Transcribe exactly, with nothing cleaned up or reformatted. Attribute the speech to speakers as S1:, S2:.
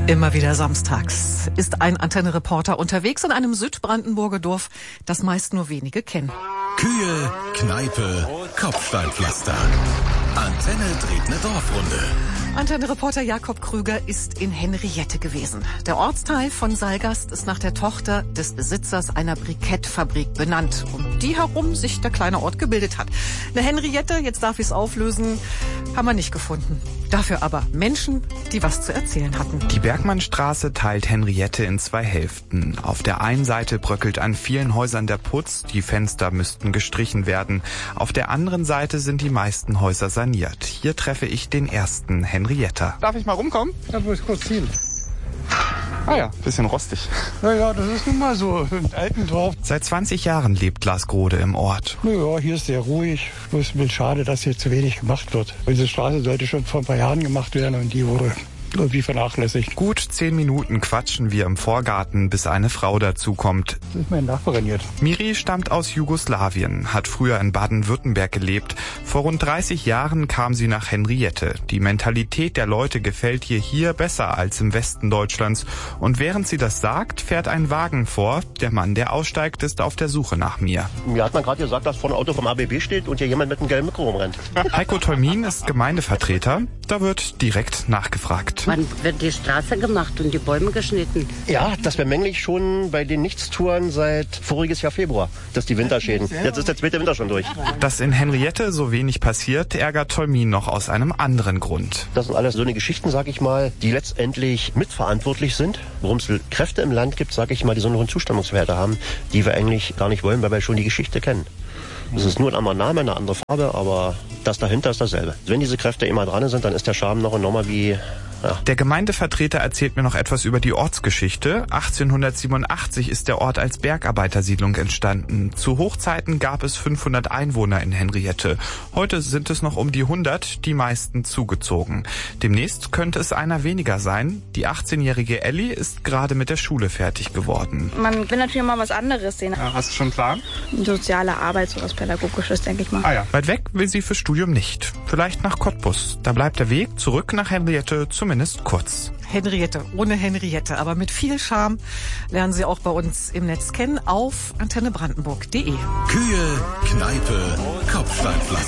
S1: Immer wieder samstags ist ein Antenne-Reporter unterwegs in einem Südbrandenburger Dorf, das meist nur wenige kennen.
S2: Kühe, Kneipe, Kopfsteinpflaster. Antenne dreht eine Dorfrunde.
S1: Antenne-Reporter Jakob Krüger ist in Henriette gewesen. Der Ortsteil von Salgast ist nach der Tochter des Besitzers einer Brikettfabrik benannt, um die herum sich der kleine Ort gebildet hat. Eine Henriette, jetzt darf ich es auflösen, haben wir nicht gefunden. Dafür aber Menschen, die was zu erzählen hatten.
S3: Die Bergmannstraße teilt Henriette in zwei Hälften. Auf der einen Seite bröckelt an vielen Häusern der Putz, die Fenster müssten gestrichen werden. Auf der anderen Seite sind die meisten Häuser saniert. Hier treffe ich den ersten Henriette. Henrietta. Darf ich mal rumkommen?
S4: Da muss ich kurz ziehen.
S3: Ah ja, bisschen rostig.
S4: Naja, das ist nun mal so im alten Dorf.
S3: Seit zwanzig Jahren lebt Lars Grode im Ort.
S4: Naja, hier ist sehr ruhig. Nur ist ein bisschen schade, dass hier zu wenig gemacht wird. Diese Straße sollte schon vor ein paar Jahren gemacht werden und die wurde irgendwie vernachlässigt.
S3: Gut zehn Minuten quatschen wir im Vorgarten, bis eine Frau dazukommt.
S4: Das ist meine Nachbarin jetzt.
S3: Miri stammt aus Jugoslawien, hat früher in Baden-Württemberg gelebt. Vor rund dreißig Jahren kam sie nach Henriette. Die Mentalität der Leute gefällt ihr hier besser als im Westen Deutschlands. Und während sie das sagt, fährt ein Wagen vor. Der Mann, der aussteigt, ist auf der Suche nach mir.
S5: Mir hat man gerade gesagt, dass vor einem Auto vom A B B steht und hier jemand mit einem gelben Mikro rumrennt.
S3: Heiko Tolmin ist Gemeindevertreter. Da wird direkt nachgefragt.
S6: Wann wird die Straße gemacht und die Bäume geschnitten?
S5: Ja, das bemängle ich schon bei den Nichtstouren seit voriges Jahr Februar. Das ist die Winterschäden. Jetzt ist der zweite Winter schon durch.
S3: Dass in Henriette so wenig passiert, ärgert Tolmin noch aus einem anderen Grund.
S5: Das sind alles so eine Geschichten, sag ich mal, die letztendlich mitverantwortlich sind. Warum es Kräfte im Land gibt, sag ich mal, die so einen Zustimmungswerte haben, die wir eigentlich gar nicht wollen, weil wir schon die Geschichte kennen. Es ist nur ein anderer Name, eine andere Farbe, aber das dahinter ist dasselbe. Wenn diese Kräfte immer dran sind, dann ist der Charme noch und nochmal wie... Ja.
S3: Der Gemeindevertreter erzählt mir noch etwas über die Ortsgeschichte. achtzehnhundertsiebenundachtzig ist der Ort als Bergarbeitersiedlung entstanden. Zu Hochzeiten gab es fünfhundert Einwohner in Henriette. Heute sind es noch um die hundert, die meisten zugezogen. Demnächst könnte es einer weniger sein. Die achtzehnjährige Elli ist gerade mit der Schule fertig geworden.
S7: Man will natürlich mal was anderes sehen.
S3: Ja, hast du schon einen Plan?
S7: Soziale Arbeit, sowas Pädagogisches, denke ich mal.
S3: Ah ja. Weit weg will sie fürs Studium nicht. Vielleicht nach Cottbus. Da bleibt der Weg zurück nach Henriette zumindest kurz.
S1: Henriette, ohne Henriette, aber mit viel Charme lernen Sie auch bei uns im Netz kennen auf antenne brandenburg punkt de.
S2: Kühe, Kneipe, Kopfsteinpflaster.